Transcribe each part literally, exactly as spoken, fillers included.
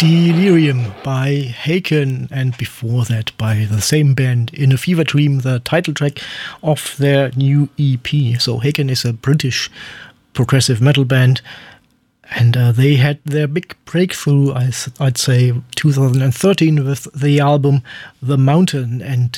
Delirium by Haken, and before that by the same band In a Fever Dream, the title track of their new E P. So Haken is a British progressive metal band, and uh, they had their big breakthrough, I'd say, two thousand thirteen with the album The Mountain, and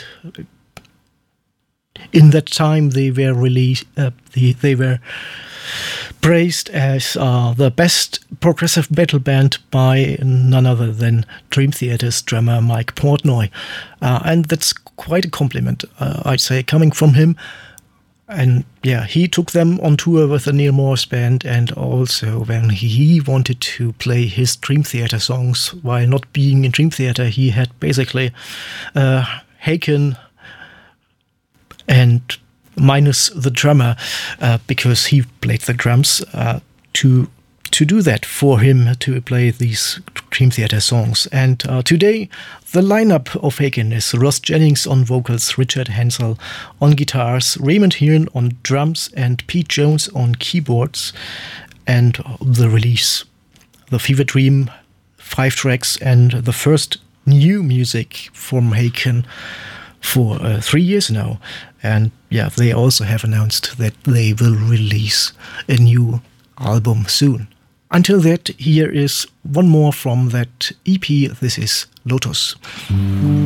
in that time they were released, uh, the, they were praised as uh, the best progressive metal band by none other than Dream Theater's drummer Mike Portnoy. Uh, and that's quite a compliment, uh, I'd say, coming from him. And yeah, he took them on tour with the Neil Morse band, and also when he wanted to play his Dream Theater songs while not being in Dream Theater, he had basically uh, Haken and minus the drummer, uh, because he played the drums, uh, to to do that for him, to play these Dream Theater songs. And uh, today, the lineup of Haken is Ross Jennings on vocals, Richard Hensel on guitars, Raymond Hearn on drums, and Pete Jones on keyboards. And the release, The Fever Dream, five tracks, and the first new music from Haken for uh, three years now. And yeah, they also have announced that they will release a new album soon. Until that, here is one more from that E P. This is Lotus.